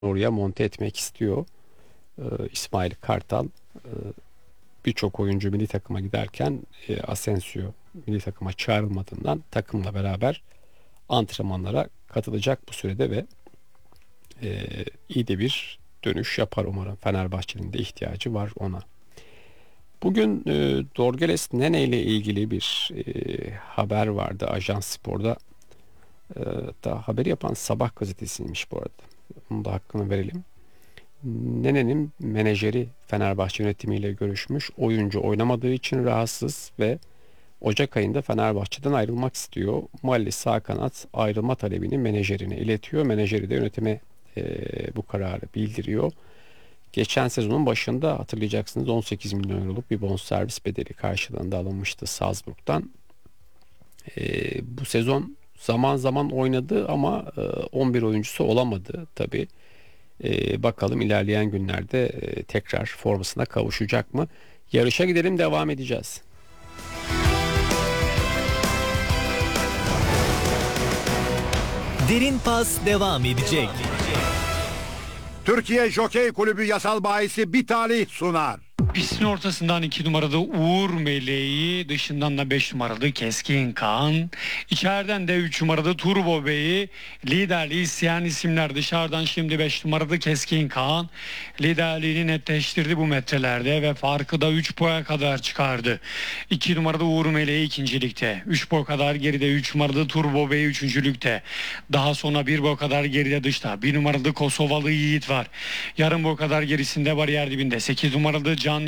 oraya monte etmek istiyor. İsmail Kartal birçok oyuncu milli takıma giderken Asensio milli takıma çağrılmadığından takımla beraber antrenmanlara katılacak bu sürede ve iyi de bir dönüş yapar umarım. Fenerbahçe'nin de ihtiyacı var ona. Bugün Dorgeles Nene ile ilgili bir haber vardı Ajans Spor'da. Da haberi yapan Sabah gazetesiymiş bu arada. Onun da hakkını verelim. Nene'nin menajeri Fenerbahçe yönetimiyle görüşmüş. Oyuncu oynamadığı için rahatsız ve Ocak ayında Fenerbahçe'den ayrılmak istiyor. Muhalli sağ kanat ayrılma talebini menajerine iletiyor. Menajeri de yönetime bu kararı bildiriyor. Geçen sezonun başında hatırlayacaksınız 18 milyon euroluk bir bonservis bedeli karşılığında alınmıştı Salzburg'dan. Bu sezon zaman zaman oynadı ama 11 oyuncusu olamadı tabii. Bakalım ilerleyen günlerde tekrar formasına kavuşacak mı? Yarışa gidelim, devam edeceğiz. Derin Pas devam edecek. Türkiye Jokey Kulübü yasal bahisi Bitali sunar. Pistin ortasından 2 numarada Uğur Meleği, dışından da 5 numaralı Keskin Kaan, içeriden de 3 numaralı Turbo Bey'i, liderliği isteyen isimler. Dışarıdan şimdi 5 numaralı Keskin Kaan liderliğini netleştirdi bu metrelerde ve farkı da 3 boya kadar çıkardı. 2 numaralı Uğur Meleği ikincilikte, 3 boy kadar geride 3 numaralı Turbo Bey üçüncülükte, daha sonra 1 boy kadar geride dışta 1 numaralı Kosovalı Yiğit var. Yarım boy kadar gerisinde bariyer dibinde 8 numaralı Can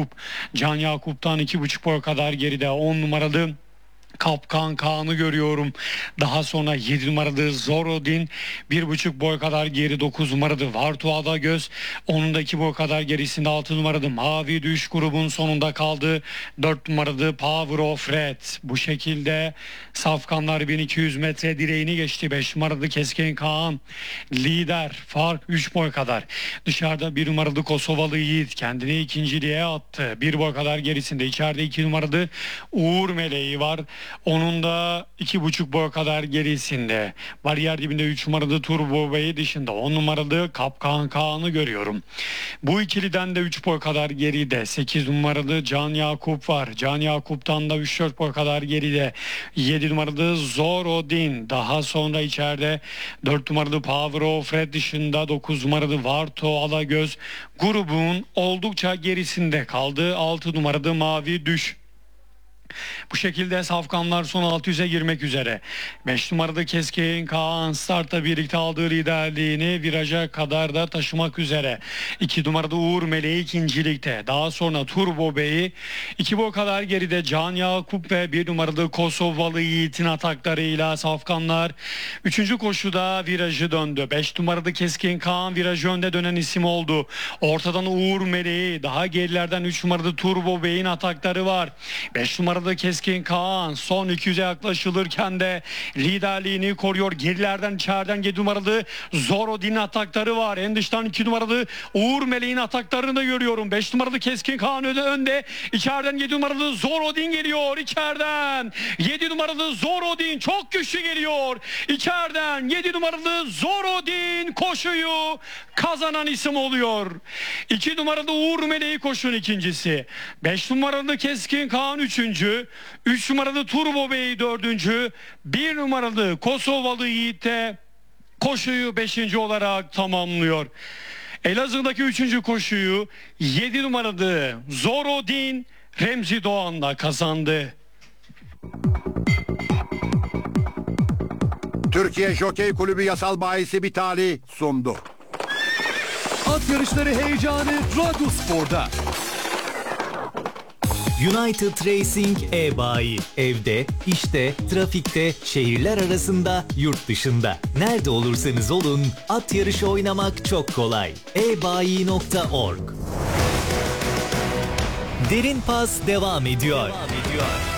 Yakup'tan 2,5 boy kadar geride 10 numaralı Kapkan Kaan'ı görüyorum. Daha sonra 7 numaralı Zorodin 1,5 boy kadar geri, 9 numaralı Vartuada Göz, onun da 2 boy kadar gerisinde 6 numaralı Mavi Düş grubun sonunda kaldı. 4 numaralı Power of Red. Bu şekilde safkanlar 1200 metre direğini geçti. 5 numaralı Keskin Kaan lider, fark 3 boy kadar. Dışarıda 1 numaralı Kosovalı Yiğit kendini ikinciliğe attı. 1 boy kadar gerisinde içeride 2 numaralı Uğur Meleği var. Onun da 2,5 boy kadar gerisinde. Bariyer dibinde 3 numaralı Turbo Bey, dışında 10 numaralı Kapkan Kaan'ı görüyorum. Bu ikiliden de 3 boy kadar geride 8 numaralı Can Yakup var. Can Yakup'tan da 3-4 boy kadar geride 7 numaralı Zorodin. Daha sonra içeride 4 numaralı Power of Red, dışında 9 numaralı Varto Alagöz grubun oldukça gerisinde kaldı. 6 numaralı Mavi Düş. Bu şekilde safkanlar son 600'e girmek üzere. 5 numarada Keskin Kaan startta birlikte aldığı liderliğini viraja kadar da taşımak üzere. 2 numarada Uğur Meleği ikincilikte. Daha sonra Turbo Bey'i 2 boy kadar geride Can Yakup ve 1 numaralı Kosovalı Yiğit'in ataklarıyla safkanlar 3. koşuda virajı döndü. 5 numarada Keskin Kaan virajı önde dönen isim oldu. Ortadan Uğur Meleği, daha gerilerden 3 numarada Turbo Bey'in atakları var. 5 numarada Keskin Kaan son 200'e yaklaşılırken de liderliğini koruyor. Gerilerden içeriden 7 numaralı Zorodin'in atakları var. En dıştan 2 numaralı Uğur Meleğin ataklarını da görüyorum. 5 numaralı Keskin Kaan önde. İçeriden 7 numaralı Zorodin geliyor. İçeriden 7 numaralı Zorodin çok güçlü geliyor. İçeriden 7 numaralı Zorodin koşuyu kazanan isim oluyor. 2 numaralı Uğur Meleği koşun ikincisi. 5 numaralı Keskin Kaan üçüncü. 3 numaralı Turbo Bey 4. 1 numaralı Kosovalı Yiğit de koşuyu 5. olarak tamamlıyor. Elazığ'daki 3. koşuyu 7 numaralı Zorodin Remzi Doğan'la kazandı. Türkiye Jokey Kulübü yasal bahisi Bitali sundu. At yarışları heyecanı Radyospor'da. United Racing e-bayi. Evde, işte, trafikte, şehirler arasında, yurt dışında. Nerede olursanız olun, at yarışı oynamak çok kolay. ebayi.org. Derin Pas devam ediyor.